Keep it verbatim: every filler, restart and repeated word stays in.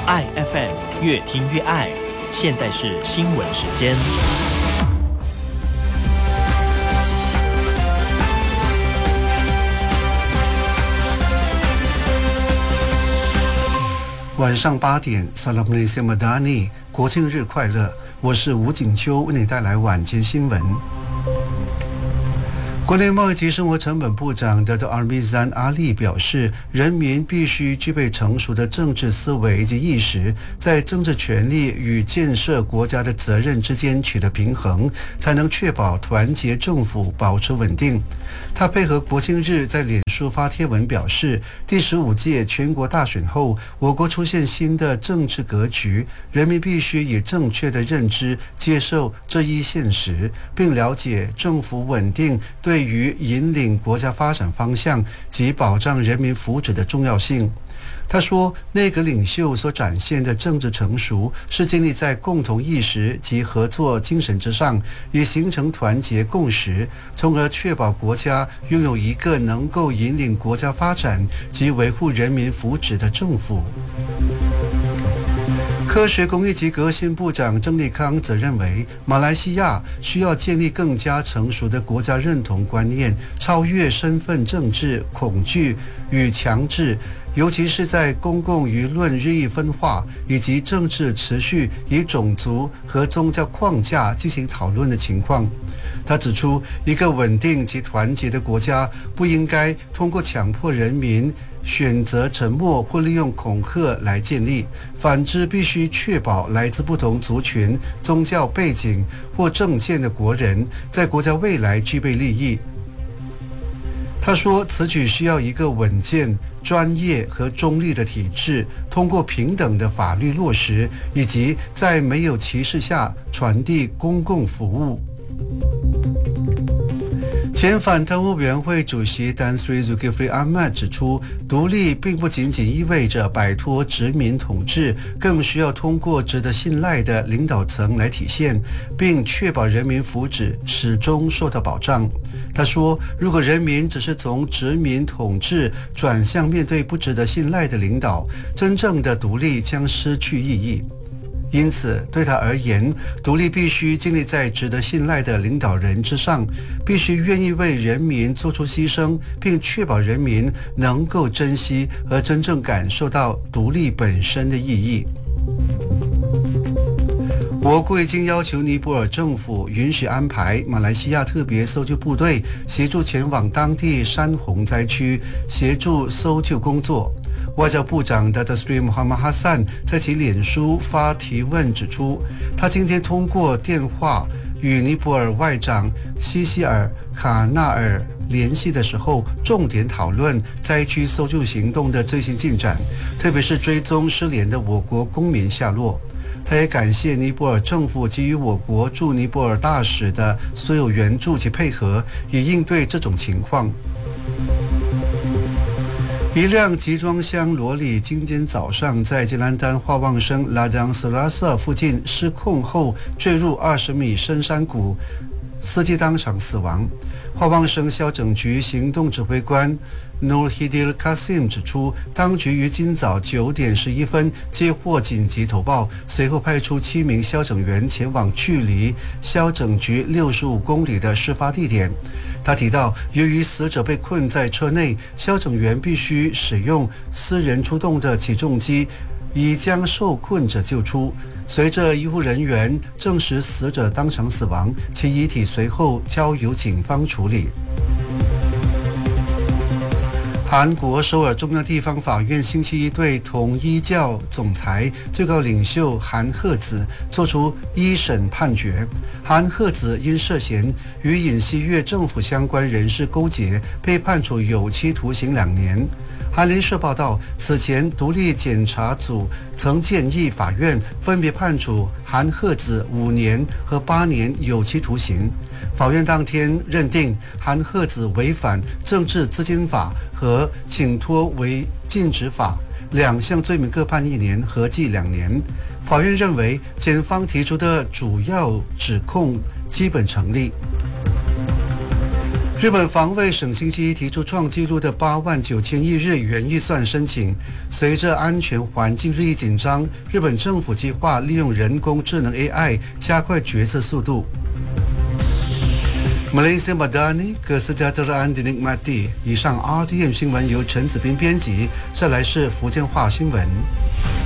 爱 F M 越听越爱。现在是新闻时间。 晚上八点 Salam Malaysia Madani 国庆日快乐，我是吴景秋，为你带来晚间新闻。国内贸易及生活成本部长的 Armizan Ali 表示，人民必须具备成熟的政治思维及意识，在政治权利与建设国家的责任之间取得平衡，才能确保团结政府保持稳定。他配合国庆日在脸书发贴文表示，第十五届全国大选后，我国出现新的政治格局，人民必须以正确的认知接受这一现实，并了解政府稳定对于引领国家发展方向及保障人民福祉的重要性。他说，内阁领袖所展现的政治成熟是建立在共同意识及合作精神之上，以形成团结共识，从而确保国家拥有一个能够引领国家发展及维护人民福祉的政府。科学工艺及革新部长郑立康则认为，马来西亚需要建立更加成熟的国家认同观念，超越身份政治、恐惧与强制，尤其是在公共舆论日益分化以及政治持续以种族和宗教框架进行讨论的情况。他指出，一个稳定及团结的国家不应该通过强迫人民选择沉默或利用恐吓来建立，反之必须确保来自不同族群、宗教背景或政见的国人在国家未来具备利益。他说，此举需要一个稳健、专业和中立的体制，通过平等的法律落实，以及在没有歧视下传递公共服务。前反贪污委员会主席 Tan Sri Zulkifli Ahmad 指出，独立并不仅仅意味着摆脱殖民统治，更需要通过值得信赖的领导层来体现，并确保人民福祉始终受到保障。他说，如果人民只是从殖民统治转向面对不值得信赖的领导，真正的独立将失去意义。因此，对他而言，独立必须建立在值得信赖的领导人之上，必须愿意为人民做出牺牲，并确保人民能够珍惜和真正感受到独立本身的意义。我国已经要求尼泊尔政府允许安排马来西亚特别搜救部队协助前往当地山洪灾区协助搜救工作。外交部长 Datuk Seri Muhammad Hassan 在其脸书发提问指出，他今天通过电话与尼泊尔外长西西尔卡纳尔联系的时候，重点讨论灾区搜救行动的最新进展，特别是追踪失联的我国公民下落。他也感谢尼泊尔政府给予我国驻尼泊尔大使的所有援助及配合，以应对这种情况。一辆集装箱罗里今天早上在吉兰丹化旺生拉江斯拉瑟附近失控后坠入二十米深山谷，司机当场死亡。化旺生消整局行动指挥官 Nur Hidil Kasim 指出，当局于今早九点十一分接获紧急投报，随后派出七名消整员前往距离消整局六十五公里的事发地点。他提到，由于死者被困在车内，消整员必须使用私人出动的起重机，以将受困者救出。随着医护人员证实死者当场死亡，其遗体随后交由警方处理。韩国首尔中央地方法院星期一对统一教总裁、最高领袖韩赫子作出一审判决。韩赫子因涉嫌与尹锡悦政府相关人士勾结，被判处有期徒刑两年。韩联社报道，此前独立检察组曾建议法院分别判处韩赫子五年和八年有期徒刑。法院当天认定韩赫子违反政治资金法和请托为禁止法两项罪名各判一年，合计两年。法院认为检方提出的主要指控基本成立。 日本防卫省星期一提出创纪录的八万九千亿日元预算申请。随着安全环境日益紧张，日本政府计划利用人工智能 A I 加快决策速度。Malaysia Madani Kesejahteraan dinikmati。以上 R T M 新闻由陈子斌编辑，再来是福建话新闻。